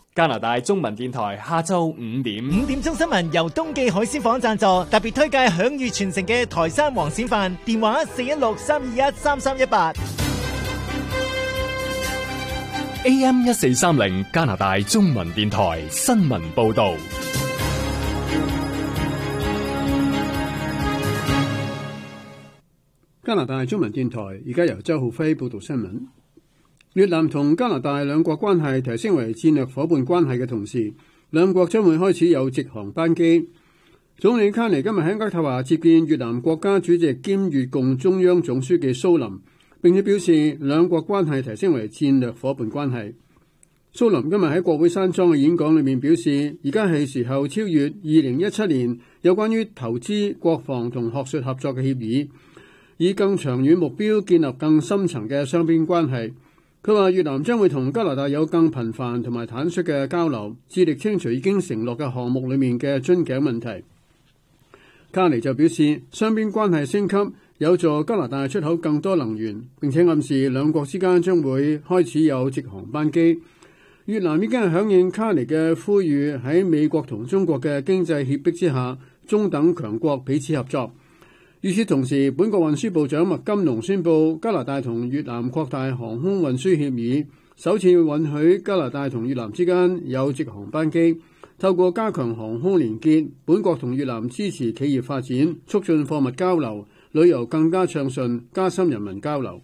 加拿大中文電台下晝5點。 5點鐘新聞由東記海鮮舫贊助，特別推介享譽傳承嘅台山黃鱔飯，電話416-321-3318。 AM 1430加拿大中文電台新聞報道。 加拿大中文電台而家由周浩輝報道新聞。越南同加拿大兩國關係提升為戰略夥伴關係嘅同時，兩國將會開始有直航班機。總理卡尼今日喺渥太華接見越南國家主席兼越共中央總書記蘇林，並且表示兩國關係提升為戰略夥伴關係。蘇林今日喺國會山莊嘅演講裏面表示，而家係時候超越2017年有關於投資、國防同學術合作嘅協議，以更長遠目標建立更深層嘅雙邊關係。佢話越南將會同加拿大有更頻繁同埋坦率嘅交流，致力清除已經承諾嘅項目裏面嘅樽頸問題。卡尼就表示，雙邊關係升級有助加拿大出口更多能源，並且暗示兩國之間將會開始有直航班機。越南已經係響應卡尼嘅呼籲，喺美國同中國嘅經濟脅迫之下，中等強國彼此合作。與此同時，本國運輸部長麥金龍宣布，加拿大同越南擴大航空運輸協議，首次允許加拿大同越南之間有直航班機。透過加強航空連結，本國同越南支持企業發展，促進貨物交流，旅遊更加暢順，加深人民交流。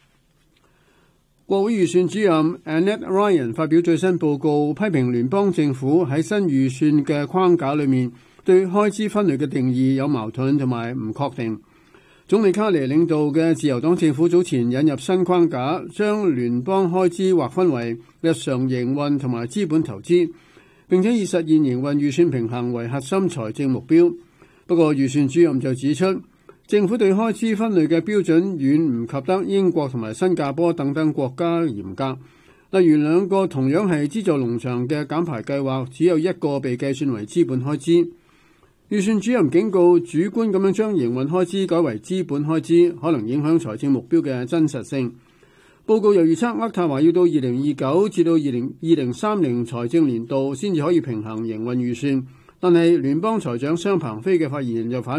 國會預算主任 Annette Ryan 發表最新報告，批評聯邦政府喺新預算嘅框架裏面對開支分類嘅定義有矛盾同埋唔確定。總理卡尼領導嘅自由黨政府早前引入新框架，將聯邦開支劃分為日常營運同埋資本投資，並且以實現營運預算平衡為核心財政目標。不過預算主任就指出，政府對開支分類嘅標準遠唔及得英國同埋新加坡等等國家嚴格。例如兩個同樣係資助農場嘅減排計劃，只有一個被計算為資本開支。預算主任警告，主觀咁樣將營運開支改為資本開支，可能影響財政目標嘅真實性。報告又預測，渥太華要到2029至到2030財政年度先至可以平衡營運預算，但係聯邦財長商鵬飛嘅發言又反